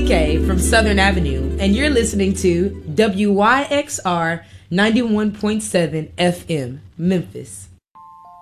TK from Southern Avenue, and you're listening to WYXR 91.7 FM, Memphis.